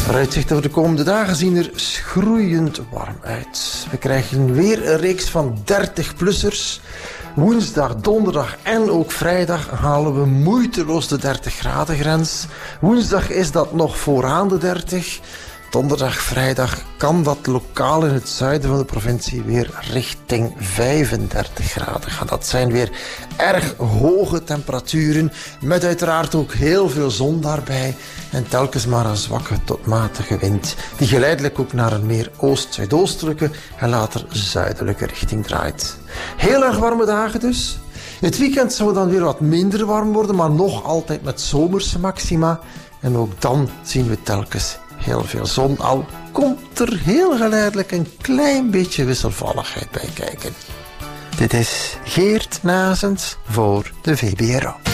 Vooruitzichten voor de komende dagen zien er schroeiend warm uit. We krijgen weer een reeks van 30-plussers. Woensdag, donderdag en ook vrijdag halen we moeiteloos de 30 graden grens. Woensdag is dat nog vooraan de 30. Donderdag, vrijdag kan dat lokaal in het zuiden van de provincie weer richting 35 graden gaan. Dat zijn weer erg hoge temperaturen, met uiteraard ook heel veel zon daarbij. En telkens maar een zwakke tot matige wind, die geleidelijk ook naar een meer oost-zuidoostelijke en later zuidelijke richting draait. Heel erg warme dagen dus. Het weekend zou dan weer wat minder warm worden, maar nog altijd met zomerse maxima. En ook dan zien we telkens heel veel zon, al komt er heel geleidelijk een klein beetje wisselvalligheid bij kijken. Dit is Geert Nazens voor de VBRO.